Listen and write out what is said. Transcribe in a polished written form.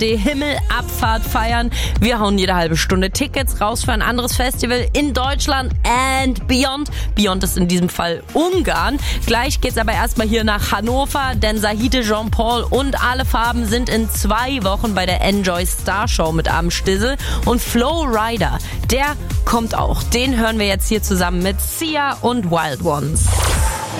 die Himmelabfahrt feiern. Wir hauen jede halbe Stunde Tickets raus für ein anderes Festival in Deutschland and beyond. Beyond ist in diesem Fall Ungarn. Gleich geht's aber erstmal hier nach Hannover, denn Sahide, Jean-Paul und Alle Farben sind in 2 Wochen bei der Enjoy Star Show mit am Stissel. Und Flo Rida, der kommt auch. Den hören wir jetzt hier zusammen mit Sia und Wild Ones.